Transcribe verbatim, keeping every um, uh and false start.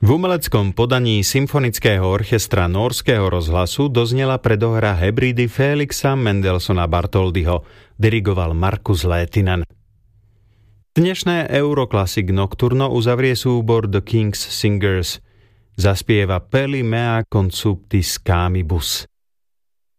V umeleckom podaní symfonického orchestra Nórskeho rozhlasu doznela predohra Hebridy Felixa Mendelssohna Bartholdyho, dirigoval Markus Lehtinen. Dnešné Euroclassic Nocturno uzavrie súbor The King's Singers. Zaspieva Peli mea consumptis camibus.